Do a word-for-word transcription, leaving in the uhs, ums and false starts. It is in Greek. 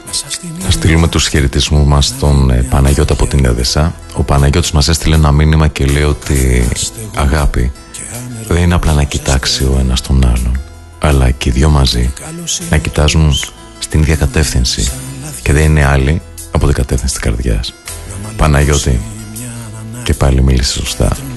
Θα στείλουμε τους χαιρετισμούς μας στον ε, Παναγιώτη από την Έδεσα. Ο Παναγιώτης μας έστειλε ένα μήνυμα και λέει ότι αγάπη δεν είναι απλά να κοιτάξει ο ένας τον άλλον, αλλά και οι δυο μαζί να κοιτάζουν στην ίδια κατεύθυνση και δεν είναι άλλη από την κατεύθυνση της καρδιάς. Παναγιώτη, και πάλι μίλησε σωστά.